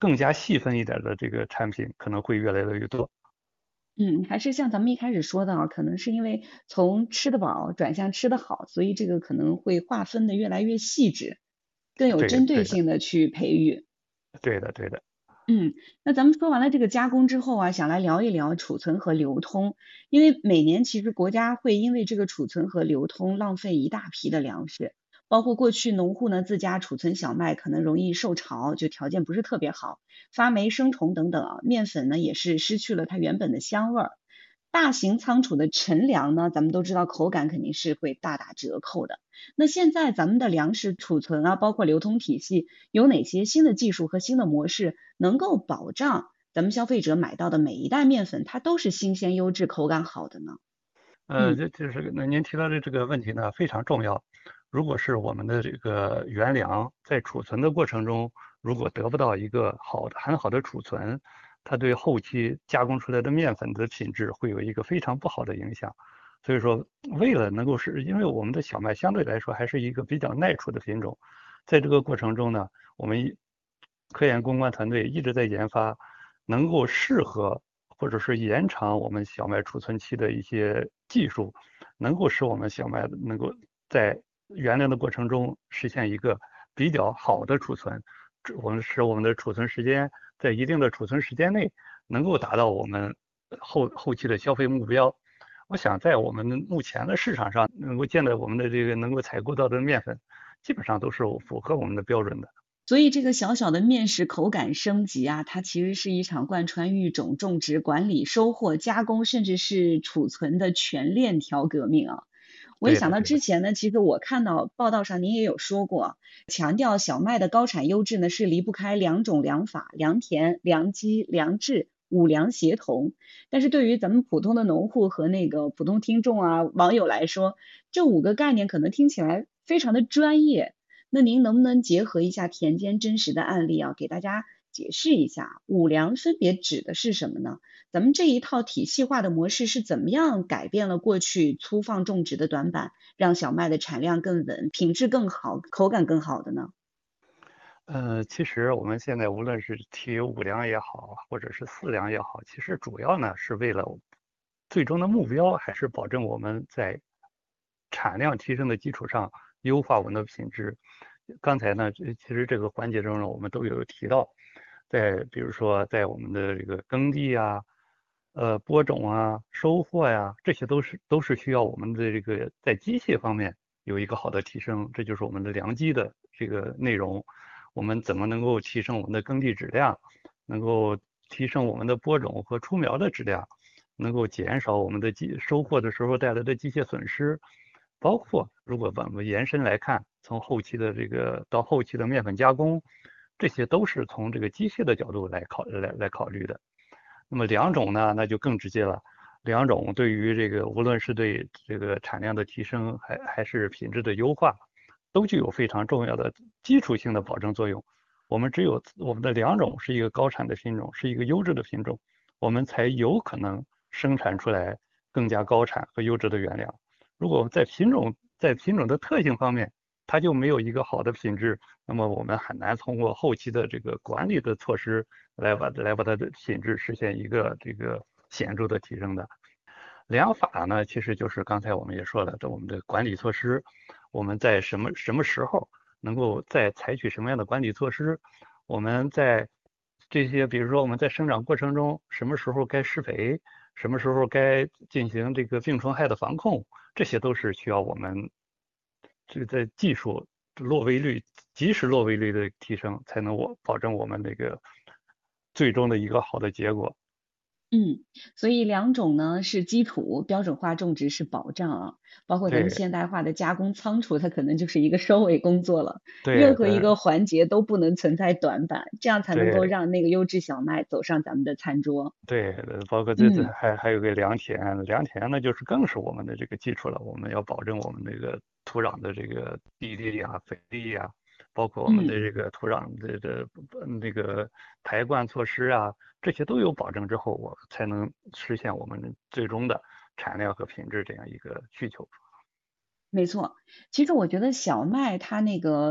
更加细分一点的这个产品可能会越来越多。 还是像咱们一开始说的啊，可能是因为从吃得饱转向吃得好，所以这个可能会划分的越来越细致，更有针对对对的， 性的去培育。 对的，对的。 嗯，那咱们说完了这个加工之后啊，想来聊一聊储存和流通。因为每年其实国家会因为这个储存和流通浪费一大批的粮食，包括过去农户呢自家储存小麦可能容易受潮，就条件不是特别好，发霉生虫等等啊，面粉呢也是失去了它原本的香味儿。大型仓储的陈粮呢，咱们都知道口感肯定是会大打折扣的。那现在咱们的粮食储存啊，包括流通体系，有哪些新的技术和新的模式能够保障咱们消费者买到的每一袋面粉，它都是新鲜、优质、口感好的呢？嗯， 就是那您提到的这个问题呢非常重要。如果是我们的这个原粮在储存的过程中，如果得不到一个很好的储存，它对后期加工出来的面粉的品质会有一个非常不好的影响。所以说，为了能够因为我们的小麦相对来说还是一个比较耐储的品种，在这个过程中呢，我们科研攻关团队一直在研发能够适合或者是延长我们小麦储存期的一些技术，能够使我们小麦能够在原料的过程中实现一个比较好的储存，使我们的储存时间在一定的储存时间内能够达到我们后期的消费目标。我想在我们目前的市场上能够见到我们的这个能够采购到的面粉，基本上都是符合我们的标准的。 所以这个小小的面食口感升级啊，它其实是一场贯穿育种、种植、管理、收获、加工，甚至是储存的全链条革命啊。我一想对的，对的。 到之前呢，其实我看到报道上您也有说过，强调小麦的高产优质呢是离不开两种粮法：良田、良机、良治。五粮协同，但是对于咱们普通的农户和那个普通听众啊、网友来说，这五个概念可能听起来非常的专业。那您能不能结合一下田间真实的案例啊，给大家解释一下五粮分别指的是什么呢？咱们这一套体系化的模式是怎么样改变了过去粗放种植的短板，让小麦的产量更稳、品质更好、口感更好的呢？ 其实我们现在无论是提五粮也好，或者是四粮也好，其实主要呢是为了最终的目标，还是保证我们在产量提升的基础上优化我们的品质。刚才呢，其实这个环节中呢，我们都有提到，比如说在我们的这个耕地啊、播种啊、收获呀，这些都是需要我们的这个在机械方面有一个好的提升，这就是我们的良机的这个内容。我们怎么能够提升我们的耕地质量，能够提升我们的播种和出苗的质量，能够减少我们的收获的时候带来的机械损失，包括如果把我们延伸来看，从后期的这个到后期的面粉加工，这些都是从这个机械的角度来考虑的。那么两种呢，那就更直接了。两种对于这个无论是对这个产量的提升，还是品质的优化，都具有非常重要的基础性的保证作用。我们只有我们的两种是一个高产的品种，是一个优质的品种，我们才有可能生产出来更加高产和优质的原料。如果在品种的特性方面，它就没有一个好的品质，那么我们很难通过后期的这个管理的措施来把它的品质实现一个这个显著的提升的。良法呢，其实就是刚才我们也说了，我们的管理措施，我们在什么时候能够再采取什么样的管理措施，我们在这些，比如说我们在生长过程中，什么时候该施肥，什么时候该进行这个病虫害的防控，这些都是需要我们这个在技术落位率、及时落位率的提升，才能保证我们这个最终的一个好的结果。 嗯，所以两种呢是基础，标准化种植是保障啊，包括咱们对现代化的加工仓储，它可能就是一个收尾工作了，任何一对的， 个环节都不能存在短板，这样才能够对。 让那个优质小麦走上咱们的餐桌。 对，包括这嗯。 还有个良田，良田呢就是更是我们的这个基础了。我们要保证我们这个土壤的这个地力呀、肥力呀，包括我们的嗯。 这个土壤的那个排灌措施啊，这些都有保证之后，我才能实现我们最终的产量和品质这样一个需求。 没错，其实我觉得小麦它那个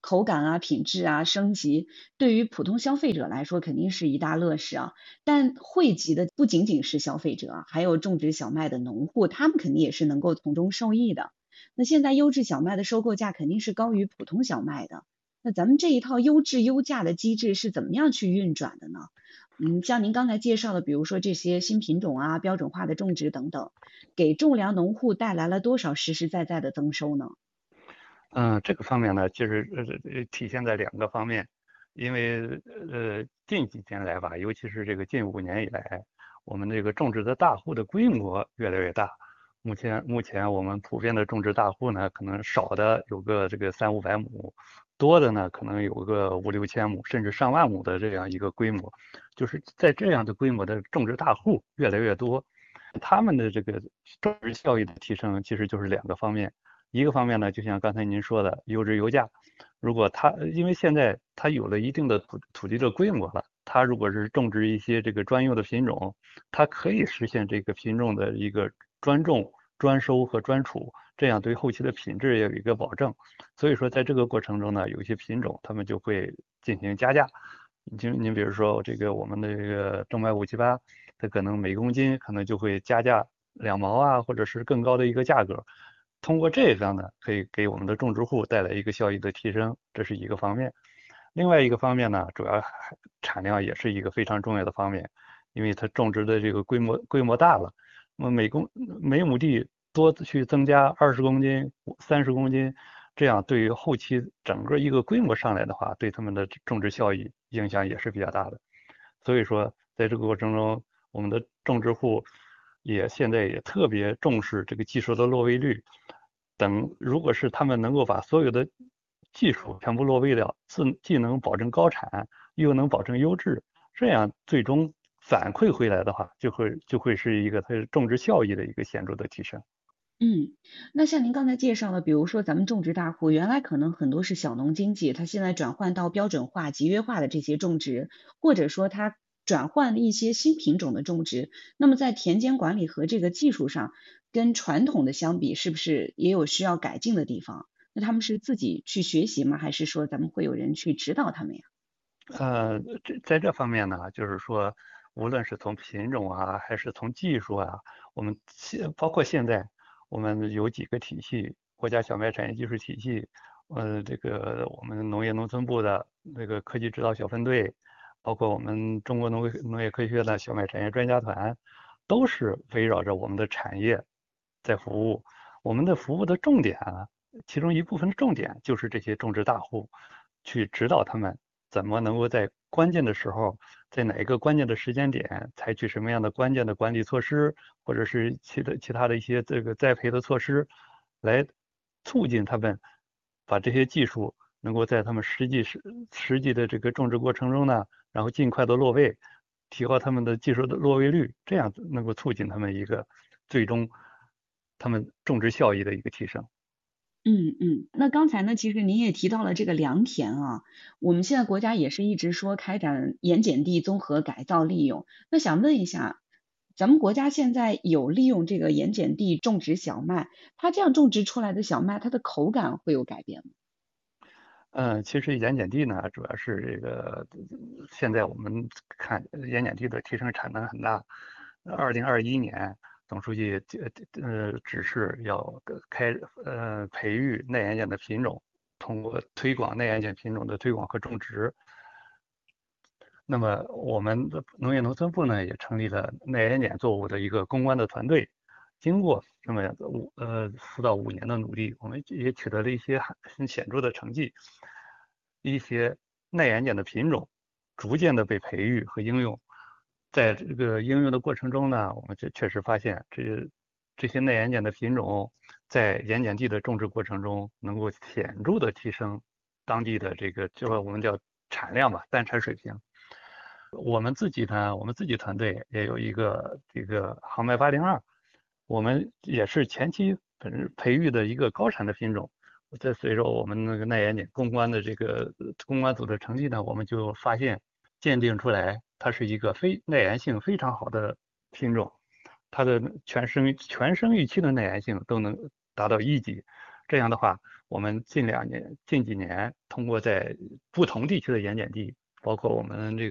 口感啊、品质啊、升级，对于普通消费者来说肯定是一大乐事啊。但惠及的不仅仅是消费者啊，还有种植小麦的农户，他们肯定也是能够从中受益的。那现在优质小麦的收购价肯定是高于普通小麦的。那咱们这一套优质优价的机制是怎么样去运转的呢？像您刚才介绍的，比如说这些新品种啊、标准化的种植等等，给种粮农户带来了多少实实在在的增收呢？ 这个方面呢，其实体现在两个方面，因为近几年来吧，尤其是这个近5年以来，我们这个种植的大户的规模越来越大。目前我们普遍的种植大户呢，可能少的有个这个300-500亩，多的呢可能有个5-6千亩，甚至上万亩的这样一个规模。就是在这样的规模的种植大户越来越多，他们的这个种植效益的提升，其实就是两个方面。一个方面呢，就像刚才您说的，优质优价。如果因为现在它有了一定的土地的规模了，它如果是种植一些这个专用的品种，它可以实现这个品种的一个专种、专收和专储，这样对后期的品质也有一个保证。所以说，在这个过程中呢，有一些品种他们就会进行加价。您比如说这个我们的这个正麦578，它可能每公斤可能就会加价2毛啊，或者是更高的一个价格。通过这样呢，可以给我们的种植户带来一个效益的提升，这是一个方面。另外一个方面呢，主要产量也是一个非常重要的方面，因为它种植的这个规模大了，那么每亩地多去增加20公斤、30公斤，这样对于后期整个一个规模上来的话，对他们的种植效益影响也是比较大的。所以说，在这个过程中，我们的种植户现在也特别重视这个技术的落位率。等如果是他们能够把所有的技术全部落位掉，既能保证高产，又能保证优质，这样最终反馈回来的话，就会是一个它种植效益的一个显著的提升。 嗯，那像您刚才介绍的，比如说咱们种植大户，原来可能很多是小农经济，它现在转换到标准化、集约化的这些种植，或者说它转换一些新品种的种植，那么在田间管理和这个技术上，跟传统的相比，是不是也有需要改进的地方？那他们是自己去学习吗？还是说咱们会有人去指导他们呀？ 在这方面呢，就是说，无论是从品种啊，还是从技术啊，我们包括现在我们有几个体系，国家小麦产业技术体系，这个我们农业农村部的那个科技指导小分队，包括我们中国农业科学院的小麦产业专家团，都是围绕着我们的产业在服务。我们的服务的重点啊，其中一部分的重点就是这些种植大户，去指导他们怎么能够在关键的时候，在哪一个关键的时间点，采取什么样的关键的管理措施，或者是其他的一些这个栽培的措施，来促进他们把这些技术能够在他们实际的这个种植过程中呢，然后尽快的落位，提高他们的技术的落位率，这样能够促进他们一个最终他们种植效益的一个提升。 那刚才呢，其实您也提到了这个良田啊，我们现在国家也是一直说开展盐碱地综合改造利用。那想问一下，咱们国家现在有利用这个盐碱地种植小麦，它这样种植出来的小麦，它的口感会有改变吗？ 其实盐碱地呢，主要是这个现在我们看盐碱地的提升产能很大。2021年，总书记指示要培育耐盐碱的品种，通过推广耐盐碱品种的推广和种植。那么我们的农业农村部呢，也成立了耐盐碱作物的一个攻关的团队。经过这么4到5年的努力，我们也取得了一些很显著的成绩。一些耐盐碱的品种逐渐的被培育和应用。在这个应用的过程中呢，我们确实发现这些耐盐碱的品种在盐碱地的种植过程中，能够显著的提升当地的这个我们叫产量吧，单产水平。我们自己团队也有一个这个航麦802，我们也是前期培育的一个高产的品种。在随着我们那个耐盐碱攻关的这个攻关组的成绩呢，我们就发现鉴定出来，它是一个耐盐性非常好的品种，它的全生育期的耐盐性都能达到1级。这样的话， 我们近几年通过在不同地区的盐碱地，包括我们这